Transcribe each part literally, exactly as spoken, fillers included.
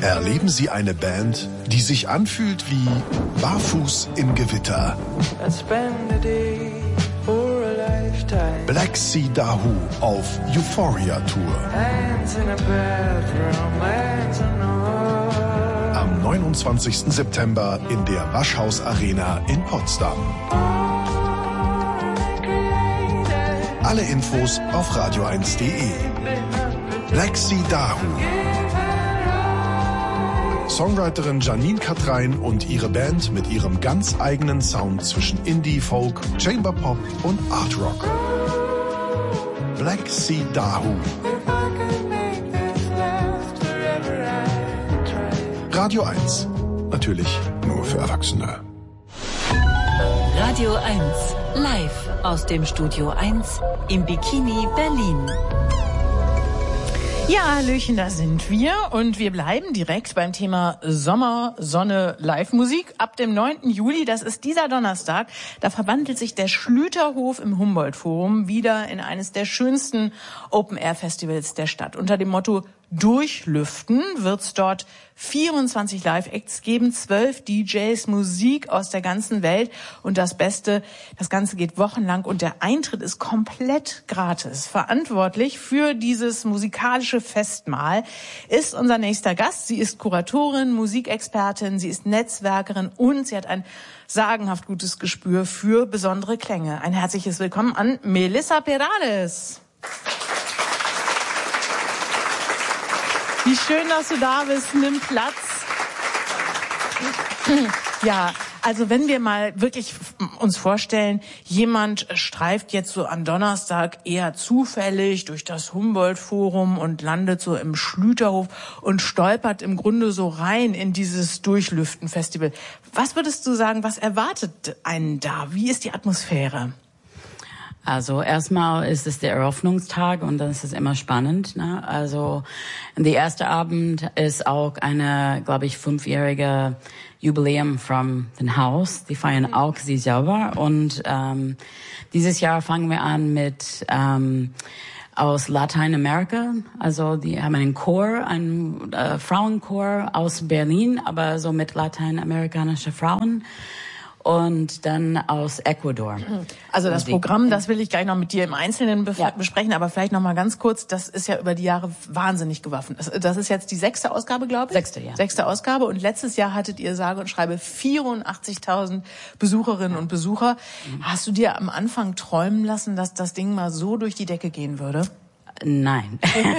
Erleben Sie eine Band, die sich anfühlt wie barfuß im Gewitter. Black Sea Dahoo auf Euphoria Tour. Am neunundzwanzigsten September in der Waschhaus Arena in Potsdam. Alle Infos auf radio eins punkt de. Black Sea Dahoo. Songwriterin Janine Katrein und ihre Band mit ihrem ganz eigenen Sound zwischen Indie, Folk, Chamber Pop und Art Rock. Black Sea Dahoo. Radio eins. Natürlich nur für Erwachsene. Radio eins. Live aus dem Studio eins im Bikini Berlin. Ja, Hallöchen, da sind wir und wir bleiben direkt beim Thema Sommer, Sonne, Live-Musik. Ab dem neunten Juli, das ist dieser Donnerstag, da verwandelt sich der Schlüterhof im Humboldt-Forum wieder in eines der schönsten Open-Air-Festivals der Stadt. Unter dem Motto Durchlüften wird's dort vierundzwanzig Live-Acts geben, zwölf D Js, Musik aus der ganzen Welt und das Beste, das Ganze geht wochenlang und der Eintritt ist komplett gratis. Verantwortlich für dieses musikalische Festmahl ist unser nächster Gast. Sie ist Kuratorin, Musikexpertin, sie ist Netzwerkerin und sie hat ein sagenhaft gutes Gespür für besondere Klänge. Ein herzliches Willkommen an Melissa Perales. Wie schön, dass du da bist. Nimm Platz. Ja, also wenn wir mal wirklich uns vorstellen, jemand streift jetzt so am Donnerstag eher zufällig durch das Humboldt-Forum und landet so im Schlüterhof und stolpert im Grunde so rein in dieses Durchlüften-Festival. Was würdest du sagen, was erwartet einen da? Wie ist die Atmosphäre? Also erstmal ist es der Eröffnungstag und dann ist es immer spannend. Ne? Also der erste Abend ist auch eine, glaube ich, fünfjährige Jubiläum from den Haus. Die feiern auch sie selber und ähm, dieses Jahr fangen wir an mit ähm, aus Lateinamerika. Also die haben einen Chor, einen äh, Frauenchor aus Berlin, aber so mit lateinamerikanischen Frauen. Und dann aus Ecuador. Also das Programm, das will ich gleich noch mit dir im Einzelnen bef- ja. besprechen, aber vielleicht noch mal ganz kurz, das ist ja über die Jahre wahnsinnig gewaffnet. Das, das ist jetzt die sechste Ausgabe, glaube ich? Sechste, ja. Sechste Ausgabe und letztes Jahr hattet ihr sage und schreibe vierundachtzigtausend Besucherinnen und Besucher. Mhm. Hast du dir am Anfang träumen lassen, dass das Ding mal so durch die Decke gehen würde? Nein.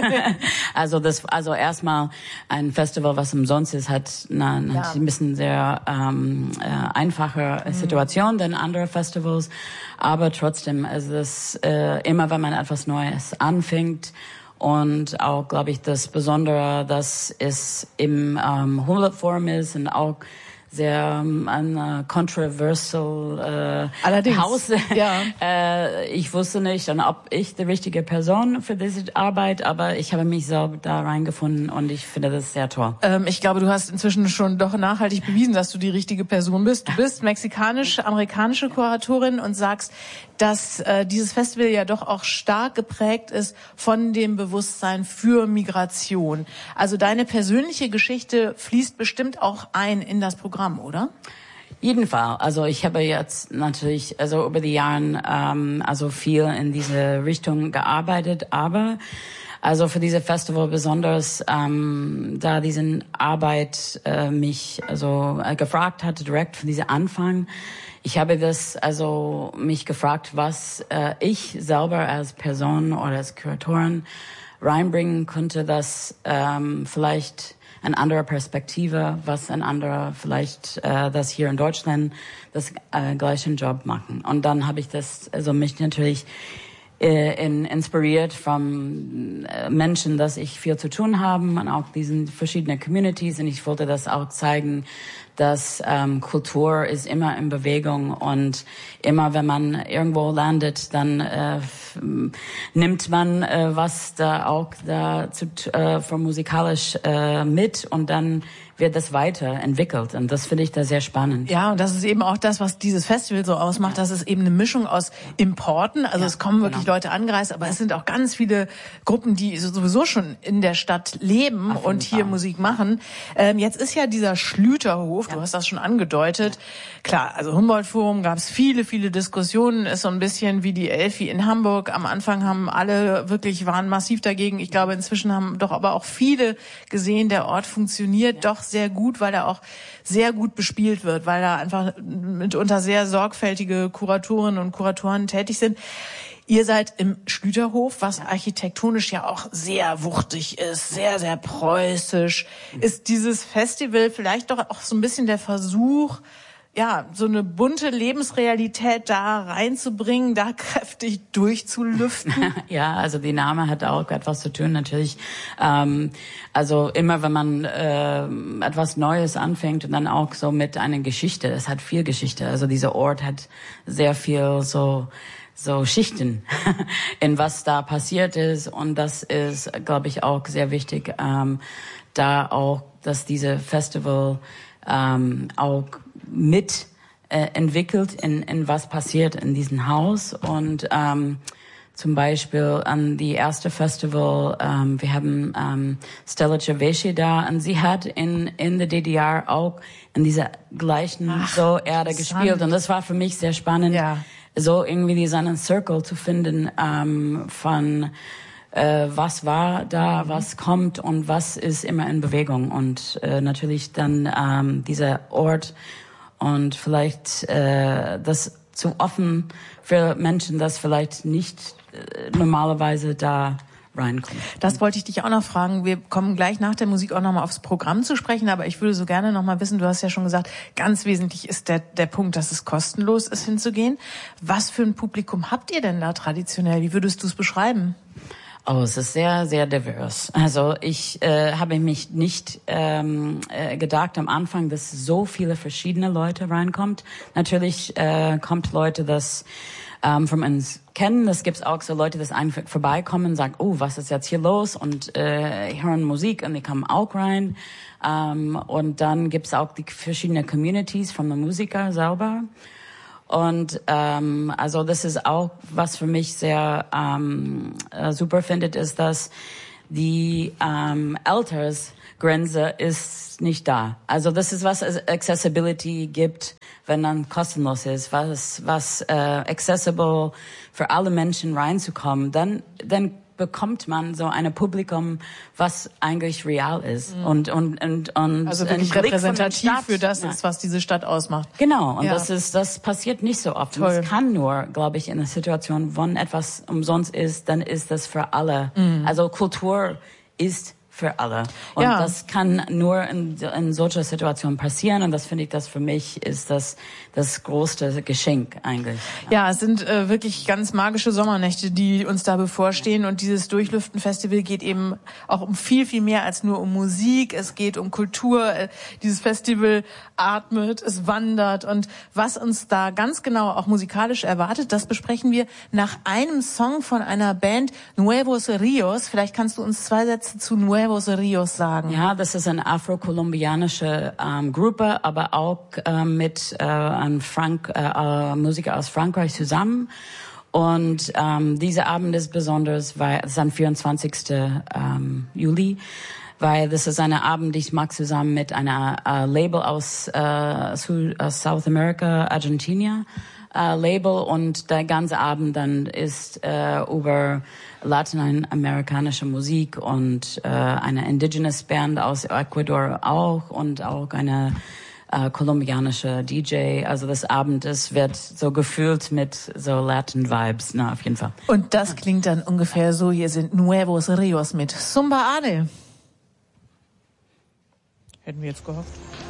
also das, also erstmal ein Festival, was umsonst ist, hat, na, ja. hat ein bisschen sehr ähm, äh, einfache mhm. Situation denn andere Festivals. Aber trotzdem, also das äh, immer, wenn man etwas Neues anfängt und auch, glaube ich, das Besondere, dass es im ähm, Humboldt-Forum ist und auch sehr um, ein uh, controversial äh, Allerdings, Haus. Ja. äh, ich wusste nicht, dann, ob ich die richtige Person für diese Arbeit, aber ich habe mich selber da reingefunden und ich finde das sehr toll. Ähm, ich glaube, du hast inzwischen schon doch nachhaltig bewiesen, dass du die richtige Person bist. Du bist mexikanisch-amerikanische Kuratorin und sagst, dass äh, dieses Festival ja doch auch stark geprägt ist von dem Bewusstsein für Migration. Also deine persönliche Geschichte fließt bestimmt auch ein in das Programm, oder? Jeden Fall. Also ich habe jetzt natürlich also über die Jahre ähm, also viel in diese Richtung gearbeitet, aber also für diese Festival besonders, ähm, da diesen Arbeit äh, mich also äh, gefragt hatte direkt von diesem Anfang. Ich habe das also mich gefragt, was äh, ich selber als Person oder als Kuratorin reinbringen könnte, dass ähm, vielleicht eine andere Perspektive, was ein anderer vielleicht äh, das hier in Deutschland das äh, gleichen Job machen. Und dann habe ich das also mich natürlich äh, in, inspiriert von äh, Menschen, dass ich viel zu tun haben und auch diesen verschiedenen Communities und ich wollte das auch zeigen, dass ähm, Kultur ist immer in Bewegung und immer wenn man irgendwo landet, dann äh, f- nimmt man äh, was da auch da zu, äh, von musikalisch äh, mit und dann wird das weiterentwickelt und das finde ich da sehr spannend. Ja, und das ist eben auch das, was dieses Festival so ausmacht, dass es eben eine Mischung aus Importen, also ja, es kommen wirklich genau. Leute angereist, aber es sind auch ganz viele Gruppen, die sowieso schon in der Stadt leben und hier Fall. Musik machen. Ähm, jetzt ist ja dieser Schlüterhof, ja. du hast das schon angedeutet. Ja. Klar, also Humboldt-Forum gab es viele, viele Diskussionen, ist so ein bisschen wie die Elfi in Hamburg. Am Anfang haben alle wirklich, waren massiv dagegen. Ich glaube, inzwischen haben doch aber auch viele gesehen, der Ort funktioniert ja. doch sehr gut, weil er auch sehr gut bespielt wird, weil da einfach mitunter sehr sorgfältige Kuratorinnen und Kuratoren tätig sind. Ihr seid im Schlüterhof, was architektonisch ja auch sehr wuchtig ist, sehr, sehr preußisch. Ist dieses Festival vielleicht doch auch so ein bisschen der Versuch, ja, so eine bunte Lebensrealität da reinzubringen, da kräftig durchzulüften? Ja, also die Name hat auch etwas zu tun, natürlich. Ähm, also immer, wenn man äh, etwas Neues anfängt und dann auch so mit einer Geschichte, es hat viel Geschichte. Also dieser Ort hat sehr viel so so Schichten, in was da passiert ist. Und das ist, glaube ich, auch sehr wichtig, ähm, da auch, dass diese Festival ähm, auch mit äh, entwickelt, in, in was passiert in diesem Haus. Und ähm, zum Beispiel an die erste Festival, ähm, wir haben ähm, Stella Cevesci da, und sie hat in in der D D R auch in dieser gleichen Ach, so Erde gespielt. Und das war für mich sehr spannend, ja. so irgendwie diesen Circle zu finden ähm, von äh, was war da, was kommt und was ist immer in Bewegung. Und äh, natürlich dann ähm, dieser Ort und vielleicht äh, das zu offen für Menschen, das vielleicht nicht äh, normalerweise da reinkommt. Das wollte ich dich auch noch fragen. Wir kommen gleich nach der Musik auch noch mal aufs Programm zu sprechen, aber ich würde so gerne noch mal wissen, du hast ja schon gesagt, ganz wesentlich ist der der Punkt, dass es kostenlos ist, hinzugehen. Was für ein Publikum habt ihr denn da traditionell? Wie würdest du es beschreiben? Oh, es ist sehr, sehr divers. Also ich äh, habe mich nicht ähm, äh, gedacht am Anfang, dass so viele verschiedene Leute reinkommt. Natürlich äh, kommt Leute, das ähm, von uns kennen. Es gibt auch so Leute, die einfach vorbeikommen und sagen, oh, was ist jetzt hier los? Und äh, hören Musik und die kommen auch rein. Ähm, und dann gibt es auch die verschiedenen Communities von den Musikern selber. Und ähm, also das ist auch, was für mich sehr ähm, äh, super findet, ist, dass die ähm, Altersgrenze ist nicht da. Also das ist, was Accessibility gibt, wenn dann kostenlos ist, was was äh, accessible für alle Menschen reinzukommen, dann dann bekommt man so ein Publikum, was eigentlich real ist. Mhm. Und, und, und, und also wirklich repräsentativ für das ist, was diese Stadt ausmacht. Genau. Und ja. das ist, das passiert nicht so oft. Es kann nur, glaube ich, in einer Situation, wenn etwas umsonst ist, dann ist das für alle. Mhm. Also Kultur ist für alle. Und ja. das kann nur in, in solcher Situation passieren. Und das finde ich, das für mich ist das, das größte Geschenk eigentlich. Ja, es sind äh, wirklich ganz magische Sommernächte, die uns da bevorstehen. Und dieses Durchlüften-Festival geht eben auch um viel, viel mehr als nur um Musik. Es geht um Kultur. Dieses Festival atmet, es wandert. Und was uns da ganz genau auch musikalisch erwartet, das besprechen wir nach einem Song von einer Band, Nuevos Rios. Vielleicht kannst du uns zwei Sätze zu Nuevos Rios sagen. Ja, das ist eine afro-kolumbianische ähm, Gruppe, aber auch äh, mit äh, einem Frank, äh, äh, Musiker aus Frankreich zusammen. Und ähm, dieser Abend ist besonders, weil es ist am vierundzwanzigsten Ähm, Juli, weil das ist ein Abend, ich mag zusammen mit einer äh, Label aus äh, South America, Argentina. Uh, Label, und der ganze Abend dann ist äh, über lateinamerikanische Musik und äh, eine Indigenous Band aus Ecuador auch und auch eine äh, kolumbianische D J. Also das Abend ist, wird so gefüllt mit so Latin Vibes, na, auf jeden Fall. Und das klingt dann ungefähr so. Hier sind Nuevos Rios mit Sumba Ade. Hätten wir jetzt gehofft.